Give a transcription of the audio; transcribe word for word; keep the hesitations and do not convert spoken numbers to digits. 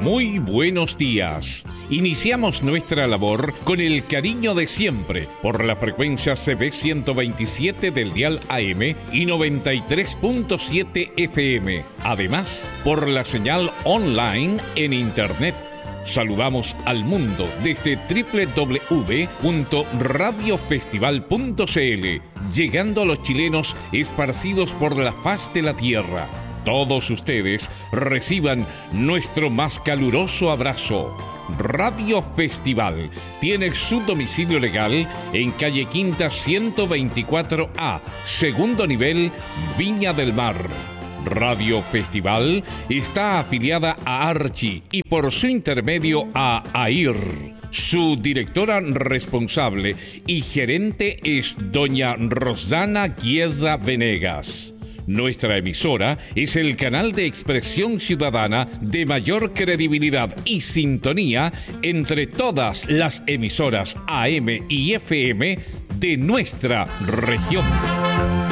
Muy buenos días. Iniciamos nuestra labor con el cariño de siempre por la frecuencia C B ciento veintisiete del dial A M y noventa y tres punto siete F M. Además, por la señal online en Internet. Saludamos al mundo desde doble u doble u doble u punto radio festival punto c l, llegando a los chilenos esparcidos por la faz de la tierra. Todos ustedes reciban nuestro más caluroso abrazo. Radio Festival tiene su domicilio legal en calle Quinta ciento veinticuatro A, segundo nivel, Viña del Mar. Radio Festival está afiliada a Archi y por su intermedio a A I R. Su directora responsable y gerente es doña Rosana Chiesa Venegas. Nuestra emisora es el canal de expresión ciudadana de mayor credibilidad y sintonía entre todas las emisoras A M y F M de nuestra región.